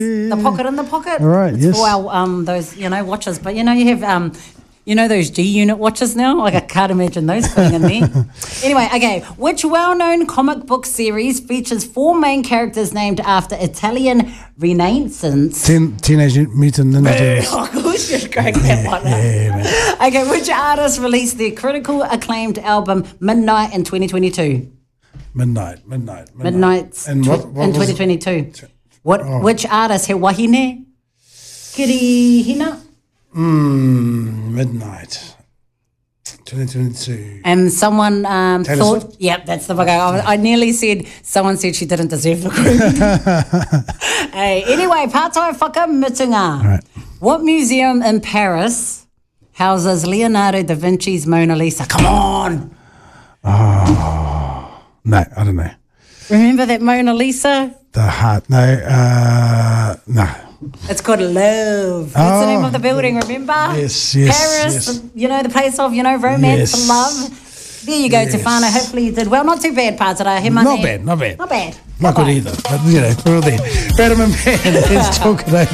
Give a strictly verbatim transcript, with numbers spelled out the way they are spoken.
The pocket in the pocket. All right, it's yes. for our, um, those, you know, watches. But, you know, you have, um, you know, those G-Unit watches now? Like, I can't imagine those fitting in there. Anyway, okay. Which well-known comic book series features four main characters named after Italian Renaissance? Ten, Teenage Mutant Ninja Turtles. Oh, of course you'd crack that one up. Yeah, man. Okay, which artist released their critical acclaimed album Midnight in twenty twenty-two? Midnight, midnight, midnight. Midnight And what, what in was twenty twenty-two. What? Oh. Which artist? He wahine? Kirihina? Mm, midnight. twenty twenty-two. And someone um, Taylor thought, Swift? yep, that's the fuck. I, I nearly said, someone said she didn't deserve the group. Hey, anyway, part-time fucker mitunga. Right. What museum in Paris houses Leonardo da Vinci's Mona Lisa? Come on. Oh, no, I don't know. Remember that Mona Lisa? The heart, no, uh, no. It's called Love. That's the name Oh, of the building, remember? Yes, yes, Paris, yes. you know, the place of, you know, romance Yes. and love. There you go, Yes. Tefana. Hopefully you did well. Not too bad, Pātara. He Not money. bad, not bad. Not bad. Not good Bye-bye. either, but you know, we're all there. Madam and man, let's talk it over.